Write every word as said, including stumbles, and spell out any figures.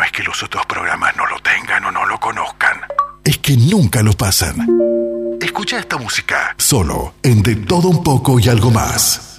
es que los otros programas no lo tengan o no lo conozcan. Es que nunca lo pasan. Escucha esta música. Solo en De Todo Un Poco y Algo Más.